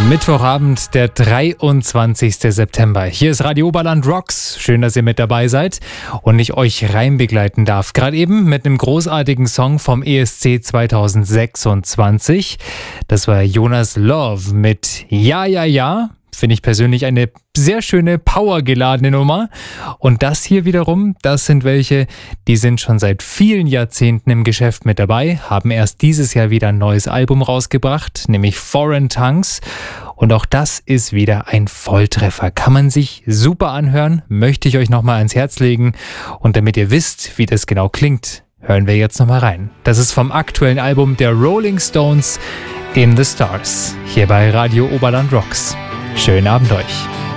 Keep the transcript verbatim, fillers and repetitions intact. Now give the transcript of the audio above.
Mittwochabend, der dreiundzwanzigster September. Hier ist Radio Oberland Rocks. Schön, dass ihr mit dabei seid und ich euch rein begleiten darf. Gerade eben mit einem großartigen Song vom E S C zweitausendsechsundzwanzig. Das war Jonas Love mit Ja, ja, ja. Finde ich persönlich eine sehr schöne, powergeladene Nummer. Und das hier wiederum, das sind welche, die sind schon seit vielen Jahrzehnten im Geschäft mit dabei, haben erst dieses Jahr wieder ein neues Album rausgebracht, nämlich Foreign Tongues. Und auch das ist wieder ein Volltreffer. Kann man sich super anhören, möchte ich euch nochmal ans Herz legen. Und damit ihr wisst, wie das genau klingt, hören wir jetzt nochmal rein. Das ist vom aktuellen Album der Rolling Stones, In the Stars, hier bei Radio Oberland Rocks. Schönen Abend euch.